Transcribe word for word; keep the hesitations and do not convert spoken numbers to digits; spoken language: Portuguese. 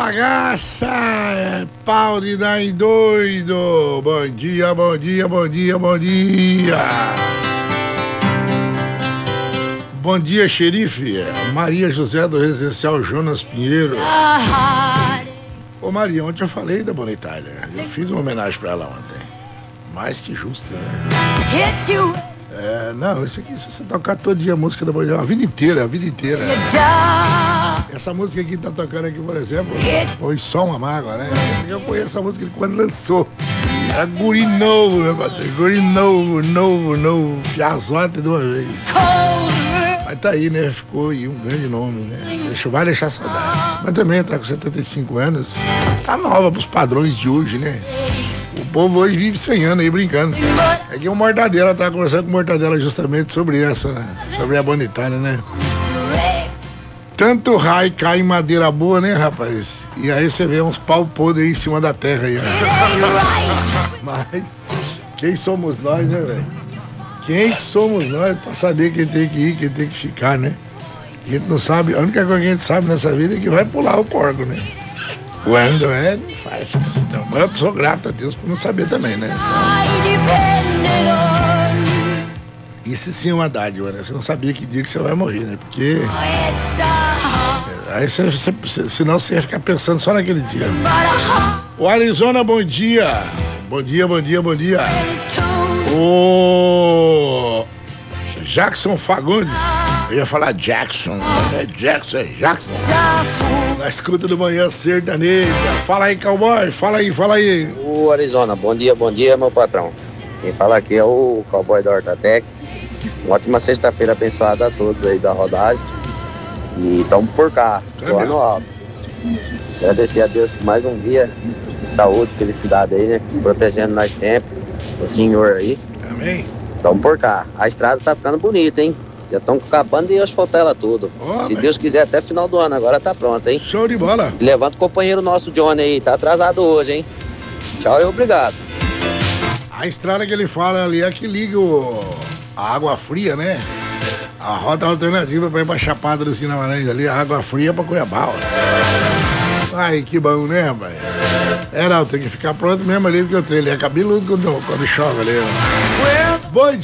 bagaça, é pau de dar em doido. Bom dia, bom dia, bom dia, bom dia. Bom dia, xerife. Maria José do Residencial Jonas Pinheiro. Ô Maria, ontem eu falei da Bonnie Tyler. Eu fiz uma homenagem pra ela ontem. Mais que justa, né? É, não, isso aqui, se você tocar todo dia a música da Bonnie Tyler, a vida inteira, a vida inteira. Essa música aqui que tá tocando aqui, por exemplo, foi só uma mágoa, né? Essa aqui eu conheço a música quando lançou. Era guri novo, meu patrão. Guri novo, novo, novo. Piazote de uma vez. Mas tá aí, né? Ficou aí um grande nome, né? Deixa, vai deixar saudades. Mas também tá com setenta e cinco anos. Tá nova pros padrões de hoje, né? O povo hoje vive cem anos aí brincando. É que o Mortadela tava conversando com o Mortadela justamente sobre essa, né? Sobre a Bonnie Tyler, né? Tanto raio cai em madeira boa, né, rapaz? E aí você vê uns pau podres aí em cima da terra aí, ó. Mas quem somos nós, né, velho? Quem somos nós pra saber quem tem que ir, quem tem que ficar, né? A gente não sabe, a única coisa que a gente sabe nessa vida é que vai pular o corgo, né? Quando é, não faz questão. Mas eu sou grato a Deus por não saber também, né? Isso sim é uma dádiva, né? Você não sabia que dia que você vai morrer, né? Porque... Aí você, você, senão você ia ficar pensando só naquele dia. O Arizona, bom dia. Bom dia, bom dia, bom dia. O Jackson Fagundes. Eu ia falar Jackson. É Jackson, é Jackson. Na escuta do Manhã Sertaneja. Fala aí, cowboy. Fala aí, fala aí. O Arizona, bom dia, bom dia, meu patrão. Quem fala aqui é o cowboy da Hortatec. Uma ótima sexta-feira abençoada a todos aí da rodagem. E estamos por cá, do ano alto. Agradecer a Deus por mais um dia de saúde, felicidade aí, né? Protegendo nós sempre, o senhor aí. Amém. Estamos por cá. A estrada tá ficando bonita, hein? Já estão acabando de asfaltar ela tudo. Oh, Se bem. Deus quiser, até final do ano agora tá pronto, hein? Show de bola. E levanta o companheiro nosso Johnny aí, tá atrasado hoje, hein? Tchau e obrigado. A estrada que ele fala ali é que liga o... a água fria, né? A rota alternativa pra ir pra Chapada do Sinamarães ali, a água fria pra Cuiabá. Ó. Ai, que bom, né, rapaz? É, não, tem que ficar pronto mesmo ali, porque o trem é cabeludo quando, quando chove ali. Ó. Bom